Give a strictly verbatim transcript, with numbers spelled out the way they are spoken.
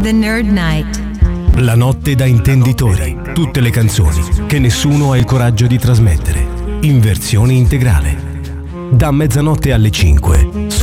The Nerd Night. La notte da intenditori. Tutte le canzoni che nessuno ha il coraggio di trasmettere. In versione integrale. Da mezzanotte alle cinque. Su